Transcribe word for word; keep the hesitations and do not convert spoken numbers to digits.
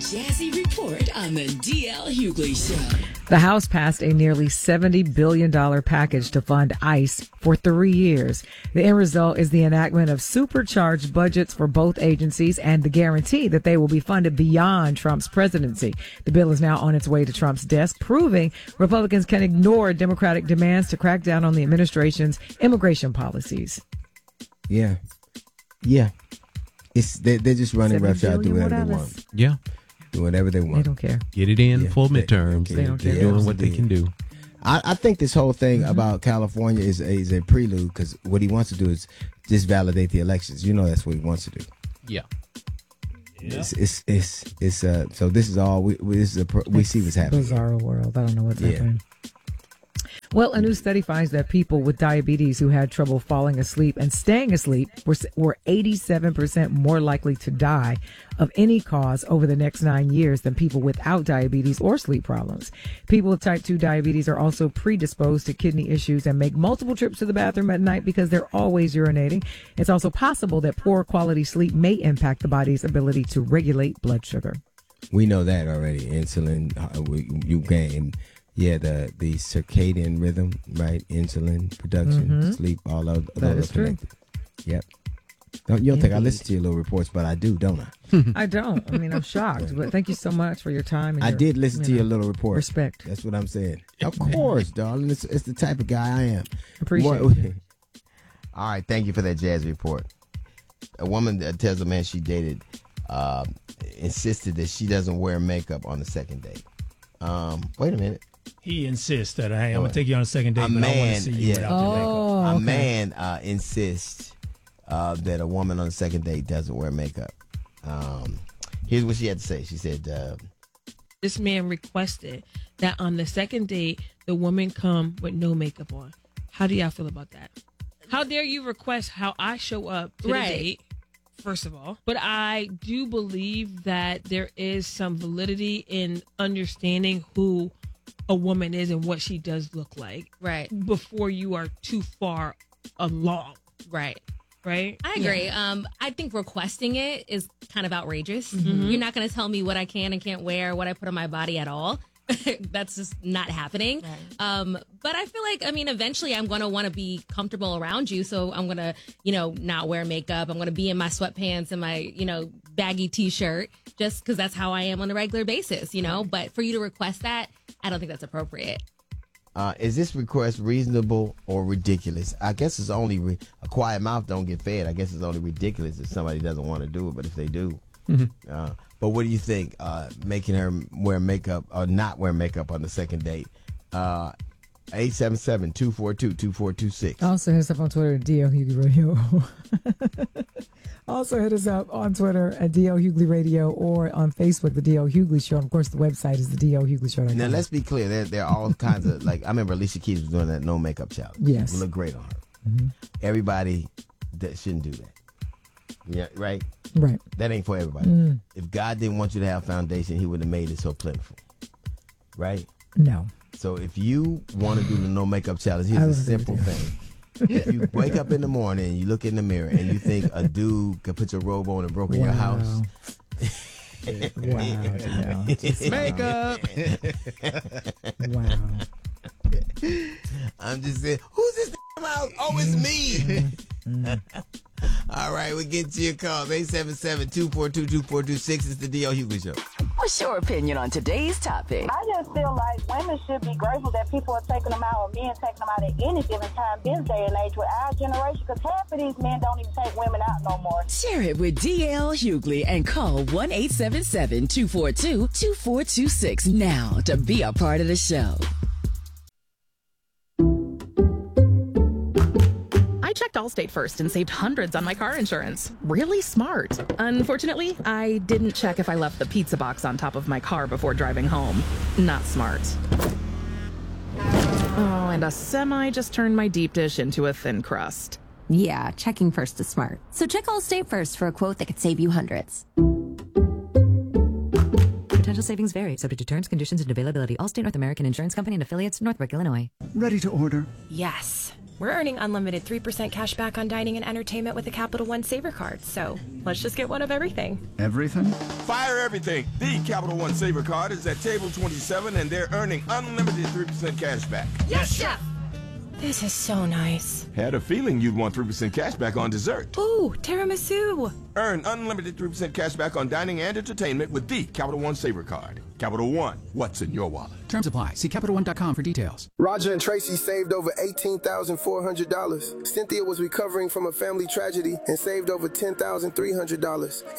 Jazzy Report on the D L Hughley Show. The House passed a nearly seventy billion dollars package to fund ICE for three years. The end result is the enactment of supercharged budgets for both agencies and the guarantee that they will be funded beyond Trump's presidency. The bill is now on its way to Trump's desk, proving Republicans can ignore Democratic demands to crack down on the administration's immigration policies. Yeah. Yeah. It's they, They're just running roughshod, do whatever they want. Yeah. Do whatever they want. They don't care. Get it in Yeah, full they- midterms. they- They, don't They're care. doing what they can do. I, I think this whole thing mm-hmm. about California is, is a prelude because what he wants to do is just validate the elections. You know that's what he wants to do. Yeah. Yeah. It's, it's it's it's uh. So this is all we we, this is a, pro- we see what's happening. Bizarre world. I don't know what's Yeah. happening. Well, a new study finds that people with diabetes who had trouble falling asleep and staying asleep were, were eighty-seven percent more likely to die of any cause over the next nine years than people without diabetes or sleep problems. People with type two diabetes are also predisposed to kidney issues and make multiple trips to the bathroom at night because they're always urinating. It's also possible that poor quality sleep may impact the body's ability to regulate blood sugar. We know that already. Insulin, uh, we, you gain. Yeah, the, the circadian rhythm, right? Insulin production, Mm-hmm. sleep, all of That those is are true. connected. Yep. Don't, you don't think I listen to your little reports, but I do, don't I? I don't. I mean, I'm shocked, but thank you so much for your time. And I your, did listen to know, your little report. Respect. That's what I'm saying. Of course, darling. It's, it's the type of guy I am. Appreciate What- it. All right, thank you for that jazz report. A woman that tells a man she dated uh, insisted that she doesn't wear makeup on the second date. Um, wait a minute. He insists that, hey, I'm going to take you on a second date, A but I want man, to see you yeah. without the makeup. Oh, A okay. man uh, insists uh, that a woman on the second date doesn't wear makeup. Um, here's what she had to say. She said, uh, This man requested that on the second date, the woman come with no makeup on. How do y'all feel about that? How dare you request how I show up to Right. the date, first of all. But I do believe that there is some validity in understanding who a woman is and what she does look like Right. before you are too far along, Right. right? I agree. Um, I think requesting it is kind of outrageous. Mm-hmm. You're not going to tell me what I can and can't wear, what I put on my body at all. That's just not happening. Um, but I feel like, I mean, eventually I'm going to want to be comfortable around you. So I'm going to, you know, not wear makeup. I'm going to be in my sweatpants and my, you know, baggy t-shirt just because that's how I am on a regular basis, you know. But for you to request that, I don't think that's appropriate. uh, is this request reasonable or ridiculous? I guess it's only re- a quiet mouth don't get fed. I guess it's only ridiculous if somebody doesn't want to do it, but if they do. Uh, but what do you think? Uh, making her wear makeup or not wear makeup on the second date? Uh, eight seven seven, two four two, two four two six. Also hit us up on Twitter at D L Hughley Radio. Also hit us up on Twitter at D L Hughley Radio or on Facebook, The D L Hughley Show. And of course, the website is the D L Hughley Show. Now, let's be clear. There, there are all kinds of, like, I remember Alicia Keys was doing that no makeup challenge. Yes. It looked great on her. Everybody that shouldn't do that. Yeah, right? Right. That ain't for everybody. If God didn't want you to have foundation, he would have made it so plentiful. Right? No. So if you want to do the no makeup challenge, I here's a would agree simple with thing. If you wake up in the morning and you look in the mirror and you think a dude could put your robe on and broke in your house. Wow. Wow. Just- Makeup. wow. I'm just saying, who's this out? Oh, it's me. All right, we get to your calls. eight seven seven, two four two, two four two six. It's the D L Hughley Show. What's your opinion on today's topic? I just feel like women should be grateful that people are taking them out, or men taking them out at any given time this day and age with our generation, because half of these men don't even take women out no more. Share it with D L Hughley and call one eight seven seven, two four two, two four two six now to be a part of the show. I checked Allstate first and saved hundreds on my car insurance. Really smart. Unfortunately, I didn't check if I left the pizza box on top of my car before driving home. Not smart. Oh, and a semi just turned my deep dish into a thin crust. Yeah, checking first is smart. So check Allstate first for a quote that could save you hundreds. Potential savings vary, subject to terms, conditions, and availability. Allstate North American Insurance Company and affiliates, Northbrook, Illinois. Ready to order? Yes. We're earning unlimited three percent cash back on dining and entertainment with the Capital One Saver Card, so let's just get one of everything. Everything? Fire everything. The Capital One Saver Card is at table twenty-seven, and they're earning unlimited three percent cash back. Yes, Chef! This is so nice. Had a feeling you'd want three percent cash back on dessert. Ooh, tiramisu. Earn unlimited three percent cash back on dining and entertainment with the Capital One Saver Card. Capital One, what's in your wallet? Terms apply. See Capital One dot com for details. Roger and Tracy saved over eighteen thousand four hundred dollars. Cynthia was recovering from a family tragedy and saved over ten thousand three hundred dollars.